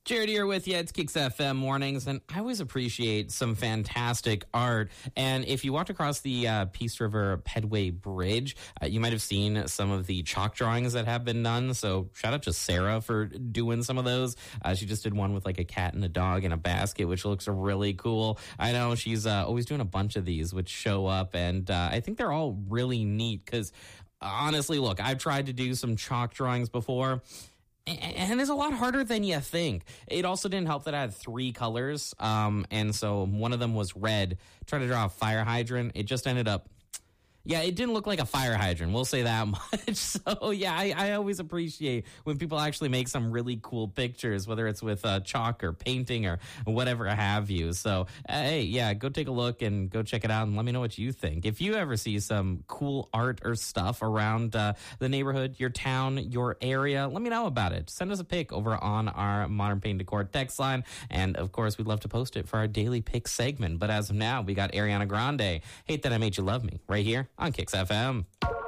Jared here with you. It's Kicks FM mornings, and I always appreciate some fantastic art. And if you walked across the Peace River Pedway Bridge, you might have seen some of the chalk drawings that have been done. So shout out to Sarah for doing some of those. She just did one with like a cat and a dog in a basket, which looks really cool. I know she's always doing a bunch of these which show up, and I think they're all really neat because honestly, look, I've tried to do some chalk drawings before. And it's a lot harder than you think. It also didn't help that I had 3 colors. And so one of them was red. Tried to draw a fire hydrant. It just ended up... Yeah, it didn't look like a fire hydrant. We'll say that much. So, yeah, I always appreciate when people actually make some really cool pictures, whether it's with chalk or painting or whatever have you. So, hey, yeah, go take a look and go check it out and let me know what you think. If you ever see some cool art or stuff around the neighborhood, your town, your area, let me know about it. Send us a pic over on our Modern Paint Decor text line. And, of course, we'd love to post it for our daily pick segment. But as of now, we got Ariana Grande, Hate That I Made You Love Me, right here on Kicks FM.